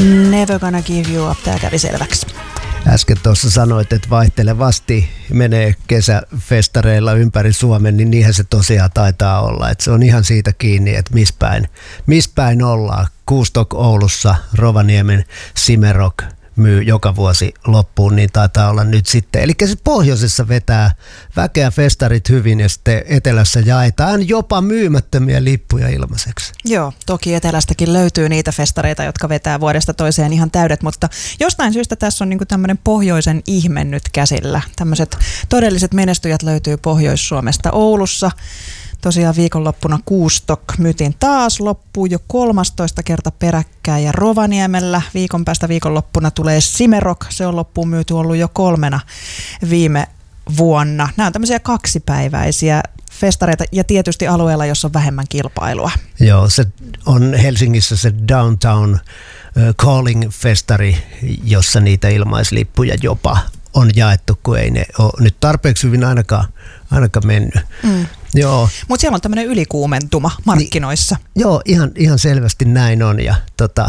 Never Gonna Give You Up, tää kävi selväksi. Äsken tuossa sanoit, että vaihtelevasti menee kesäfestareilla ympäri Suomen, niin niinhän se tosiaan taitaa olla. Että se on ihan siitä kiinni, että mispäin ollaan. Kuustok Oulussa, Rovaniemen Simerok myy joka vuosi loppuun, niin taitaa olla nyt sitten. Eli se pohjoisessa vetää väkeä festarit hyvin ja sitten etelässä jaetaan jopa myymättömiä lippuja ilmaiseksi. Joo, toki etelästäkin löytyy niitä festareita, jotka vetää vuodesta toiseen ihan täydet, mutta jostain syystä tässä on niinku tämmöinen pohjoisen ihme nyt käsillä. Tämmöiset todelliset menestyjät löytyy Pohjois-Suomesta. Oulussa tosiaan viikonloppuna Kuustok myytiin taas loppuun jo 13 kerta peräkkäin ja Rovaniemellä viikon päästä viikonloppuna tulee Simerok. Se on loppuun myyty ollut jo 3 viime vuonna. Nämä on tämmöisiä 2-päiväisiä festareita ja tietysti alueella, jossa on vähemmän kilpailua. Joo, se on Helsingissä se Downtown Calling-festari, jossa niitä ilmaislippuja jopa on jaettu, kun ei ne ole nyt tarpeeksi hyvin ainakaan mennyt. Joo. Mutta siellä on tämmöinen ylikuumentuma markkinoissa. Joo, ihan selvästi näin on ja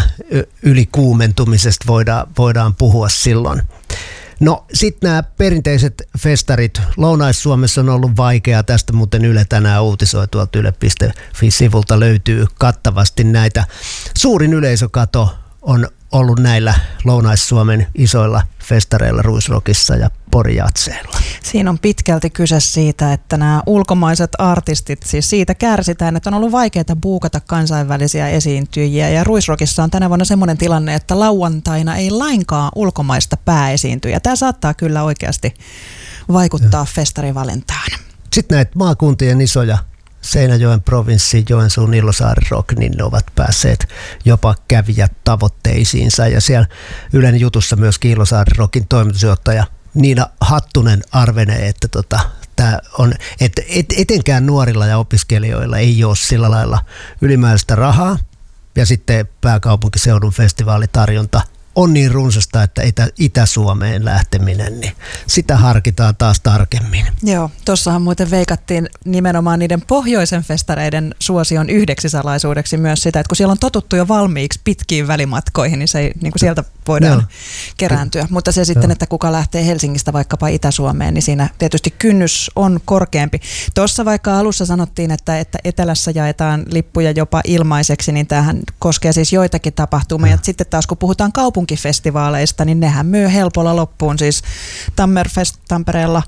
ylikuumentumisesta voidaan puhua silloin. No sitten nämä perinteiset festarit Lounais-Suomessa on ollut vaikeaa. Tästä muuten Yle tänään uutisoi tuolta yle.fi-sivulta löytyy kattavasti näitä. Suurin yleisökato on ollut näillä Lounais-Suomen isoilla festareilla Ruisrockissa ja Porijatseilla. Siinä on pitkälti kyse siitä, että nämä ulkomaiset artistit, siis siitä kärsitään, että on ollut vaikeaa buukata kansainvälisiä esiintyjiä. Ja Ruisrockissa on tänä vuonna semmoinen tilanne, että lauantaina ei lainkaan ulkomaista pääesiintyjää. Tämä saattaa kyllä oikeasti vaikuttaa festarivalintaan. Sitten näitä maakuntien isoja Seinäjoen provinssi, Joensuun Illosaari Rock, niin ne ovat päässeet jopa kävijät tavoitteisiinsa. Ja siellä Ylen jutussa myöskin Illosaari Rockin toimitusjohtaja Niina Hattunen arvenee, että tää on, että etenkään nuorilla ja opiskelijoilla ei ole sillä lailla ylimääräistä rahaa. Ja sitten pääkaupunkiseudun festivaalitarjonta on niin runsasta, että Itä-Suomeen lähteminen, niin sitä harkitaan taas tarkemmin. Joo, tuossahan muuten veikattiin nimenomaan niiden pohjoisen festareiden suosion yhdeksi salaisuudeksi myös sitä, että kun siellä on totuttu jo valmiiksi pitkiin välimatkoihin, niin se ei, niin kuin sieltä voidaan kerääntyä. Mutta se sitten, että kuka lähtee Helsingistä vaikkapa Itä-Suomeen, niin siinä tietysti kynnys on korkeampi. Tuossa vaikka alussa sanottiin, että etelässä jaetaan lippuja jopa ilmaiseksi, niin tämähän koskee siis joitakin tapahtumia. Ja sitten taas kun puhutaan kaupunkifestivaaleista, niin nehän myy helpolla loppuun. Siis Tammerfest Tampereella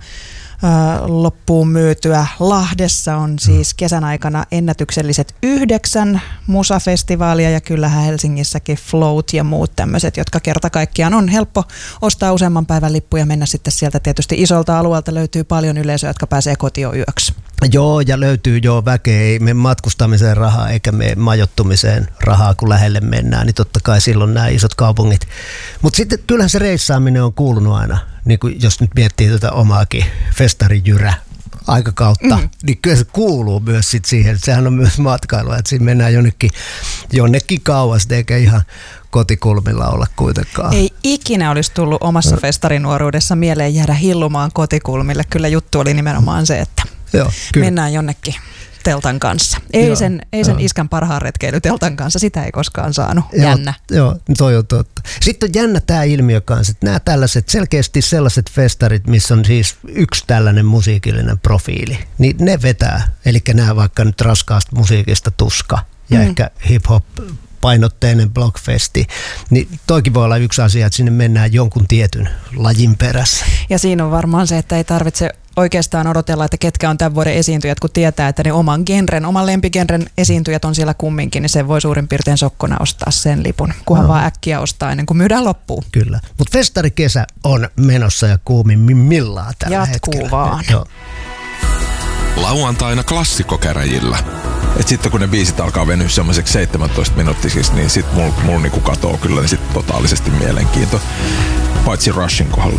loppuun myytyä. Lahdessa on siis kesän aikana ennätykselliset 9 musafestivaalia ja kyllähän Helsingissäkin Float ja muut tämmöiset, jotka kerta kaikkiaan on helppo ostaa useamman päivän lippuja ja mennä sitten sieltä tietysti isolta alueelta löytyy paljon yleisöä, jotka pääsee kotiin yöksi. Joo, ja löytyy väkeä, ei mene matkustamiseen rahaa eikä mene majoittumiseen rahaa, kun lähelle mennään, niin totta kai silloin nämä isot kaupungit. Mutta sitten kyllähän se reissaaminen on kuulunut aina, niin kuin jos nyt miettii tätä omaakin festarijyrä aikakautta, niin kyllä se kuuluu myös sit siihen, että sehän on myös matkailua, että siinä mennään jonnekin kauas, eikä ihan kotikulmilla olla kuitenkaan. Ei ikinä olisi tullut omassa festarinuoruudessa mieleen jäädä hillumaan kotikulmille, kyllä juttu oli nimenomaan se, että mennään jonnekin teltan kanssa. Ei sen iskän parhaan retkeilyteltan kanssa, sitä ei koskaan saanut. Jännä. Joo, toi on totta. Sitten on jännä tämä ilmiö kanssa, että nämä tällaiset, selkeästi sellaiset festarit, missä on siis yksi tällainen musiikillinen profiili, niin ne vetää. Eli nämä vaikka nyt raskaasta musiikista Tuska ja ehkä hip-hop painotteinen blockfesti, niin toikin voi olla yksi asia, että sinne mennään jonkun tietyn lajin perässä. Ja siinä on varmaan se, että ei tarvitse oikeastaan odotella, että ketkä on tämän vuoden esiintyjät, kun tietää, että ne oman lempigenren esiintyjät on siellä kumminkin, niin se voi suurin piirtein sokkona ostaa sen lipun, kunhan vaan äkkiä ostaa ennen kuin myydään loppuun. Kyllä, mutta festarikesä on menossa ja kuumimmillaan tällä hetkellä. Jatkuu vaan. Joo. Lauantaina klassikkokäräjillä. Et sitten kun ne biisit alkaa venyä semmoiseksi 17 minuuttisiksi, niin sit mulla niinku katoo kyllä niin sit totaalisesti mielenkiinto. Paitsi Rushin kohdalla.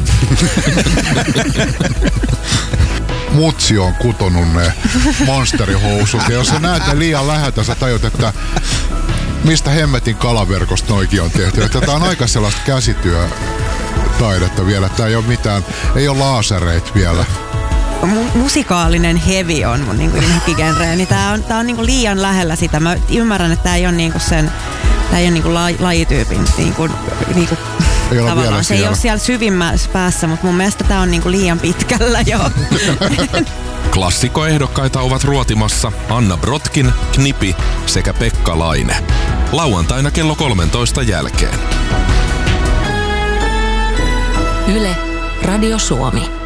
Mutsi on kutonut ne monsterihousut. Ja jos sä näet ne liian läheltä, sä tajut, että mistä hemmetin kalaverkosta noikin on tehty. Että tää on aika sellaista käsityötaidetta vielä. Tää ei ole mitään, ei ole laasereita vielä. Musikaalinen heavy on mun niinku inhokkigenre, niin tää on niinku liian lähellä sitä. Mä ymmärrän, että tää ei ole niinku sen Tämä ei ole niinku lajityypin niinku Ei olla tavallaan. vielä Se ei ole siellä syvimmässä päässä, mutta mun mielestä tämä on niinku liian pitkällä jo. Klassikoehdokkaita ovat ruotimassa Anna Brotkin, Knipi sekä Pekka Laine. Lauantaina kello 13 jälkeen. Yle, Radio Suomi.